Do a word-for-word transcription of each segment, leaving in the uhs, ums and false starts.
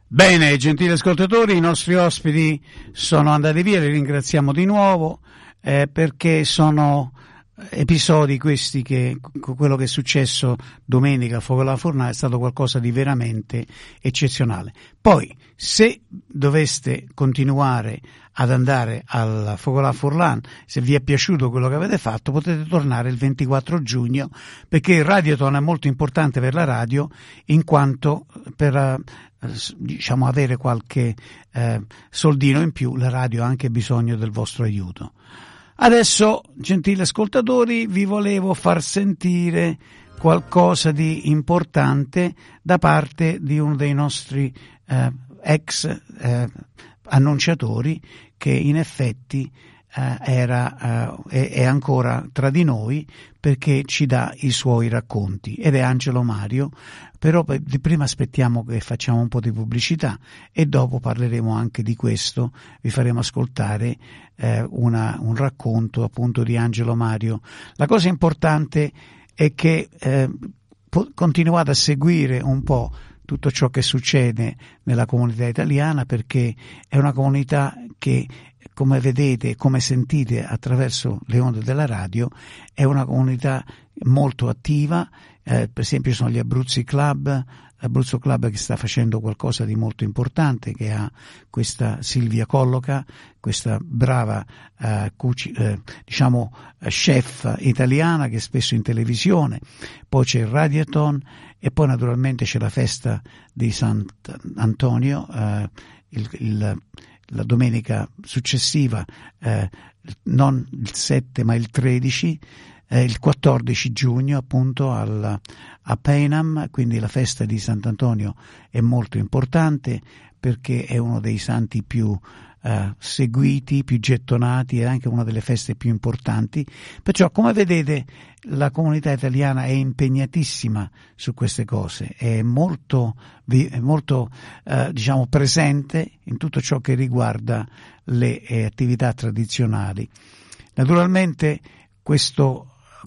Bene, gentili ascoltatori, i nostri ospiti sono andati via, li ringraziamo di nuovo eh, perché sono episodi questi che quello che è successo domenica a Focolare Furlan è stato qualcosa di veramente eccezionale. Poi, se doveste continuare ad andare al Focolare Furlan, se vi è piaciuto quello che avete fatto, potete tornare il ventiquattro giugno, perché il Radioton è molto importante per la radio, in quanto per diciamo avere qualche eh, soldino in più la radio ha anche bisogno del vostro aiuto. Adesso, gentili ascoltatori, vi volevo far sentire qualcosa di importante da parte di uno dei nostri eh, ex eh, annunciatori che in effetti eh, era eh, è ancora tra di noi, perché ci dà i suoi racconti, ed è Angelo Mario. Però prima aspettiamo che facciamo un po' di pubblicità e dopo parleremo anche di questo, vi faremo ascoltare eh, una, un racconto appunto di Angelo Mario. La cosa importante è che eh, po- continuate a seguire un po' tutto ciò che succede nella comunità italiana, perché è una comunità che, come vedete, come sentite attraverso le onde della radio, è una comunità molto attiva. Eh, per esempio sono gli Abruzzi Club, l'Abruzzo Club che sta facendo qualcosa di molto importante, che ha questa Silvia Colloca, questa brava eh, cuci, eh, diciamo chef italiana che è spesso in televisione. Poi c'è il Radioton e poi naturalmente c'è la festa di Sant'Antonio eh, il, il, la domenica successiva, eh, non il sette ma il tredici, Eh, il quattordici giugno appunto al, a Paynham. Quindi la festa di Sant'Antonio è molto importante perché è uno dei santi più eh, seguiti, più gettonati, e anche una delle feste più importanti. Perciò, come vedete, la comunità italiana è impegnatissima su queste cose, è molto, è molto eh, diciamo presente in tutto ciò che riguarda le eh, attività tradizionali. Naturalmente questo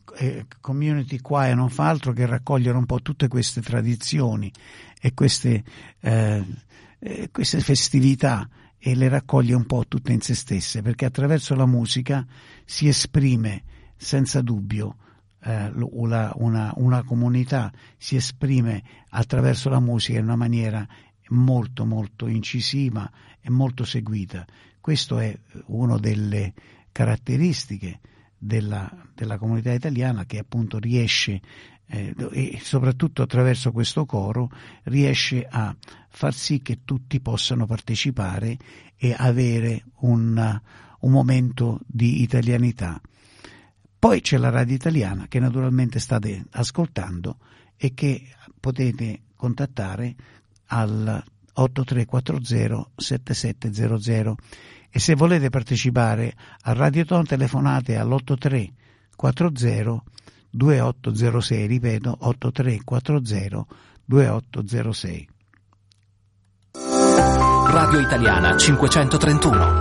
community choir non fa altro che raccogliere un po' tutte queste tradizioni e queste, eh, queste festività, e le raccoglie un po' tutte in se stesse, perché attraverso la musica si esprime senza dubbio eh, una, una, una comunità, si esprime attraverso la musica in una maniera molto molto incisiva e molto seguita. Questo è una delle caratteristiche Della, della comunità italiana, che appunto riesce eh, e soprattutto attraverso questo coro riesce a far sì che tutti possano partecipare e avere un, un momento di italianità. Poi c'è la radio italiana che naturalmente state ascoltando e che potete contattare al otto tre quattro zero sette sette zero zero. E se volete partecipare al Radioton telefonate all'otto tre quattro zero due otto zero sei, ripeto otto tre quattro zero due otto zero sei. Radio Italiana cinquecentotrentuno.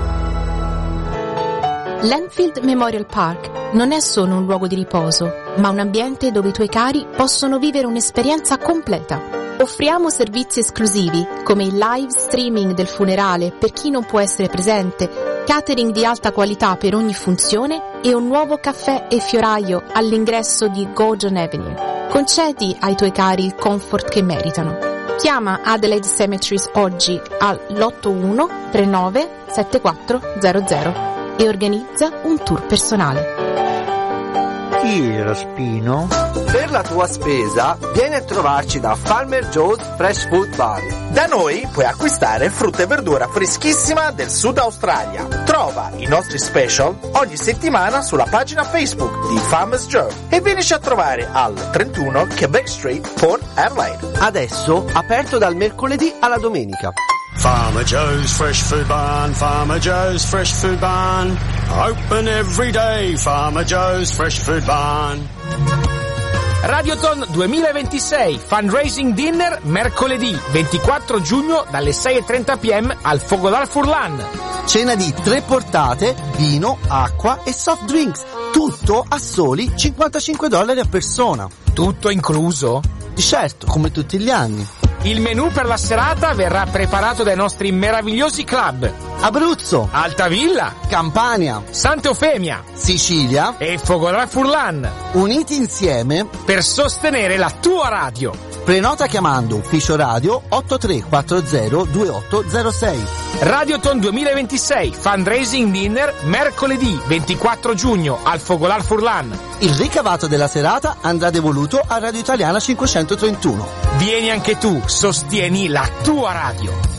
L'Enfield Memorial Park non è solo un luogo di riposo, ma un ambiente dove i tuoi cari possono vivere un'esperienza completa. Offriamo servizi esclusivi come il live streaming del funerale per chi non può essere presente, catering di alta qualità per ogni funzione e un nuovo caffè e fioraio all'ingresso di Gordon Avenue. Concedi ai tuoi cari il comfort che meritano. Chiama Adelaide Cemeteries oggi all'otto uno tre nove sette quattro zero zero e organizza un tour personale. Chi era Spino? Per la tua spesa vieni a trovarci da Farmer Joe's Fresh Food Bar. Da noi puoi acquistare frutta e verdura freschissima del Sud Australia. Trova i nostri special ogni settimana sulla pagina Facebook di Farmer's Joe e vienici a trovare al trentuno Quebec Street, Port Adelaide. Adesso aperto dal mercoledì alla domenica. Farmer Joe's Fresh Food Barn, Farmer Joe's Fresh Food Barn, open every day, Farmer Joe's Fresh Food Barn. Radioton duemilaventisei Fundraising Dinner mercoledì ventiquattro giugno dalle sei e trenta p m al Focolare Furlan. Cena di tre portate, vino, acqua e soft drinks, tutto a soli cinquantacinque dollari a persona. Tutto incluso? Di certo, come tutti gli anni. Il menù per la serata verrà preparato dai nostri meravigliosi club: Abruzzo, Altavilla, Campania, Santa Eufemia, Sicilia e Fogolar Furlan, uniti insieme per sostenere la tua radio. Prenota chiamando Ufficio Radio otto tre quattro zero due otto zero sei. Radioton duemilaventisei Fundraising Dinner mercoledì ventiquattro giugno al Fogolar Furlan. Il ricavato della serata andrà devoluto a Radio Italiana cinquecentotrentuno. Vieni anche tu, sostieni la tua radio.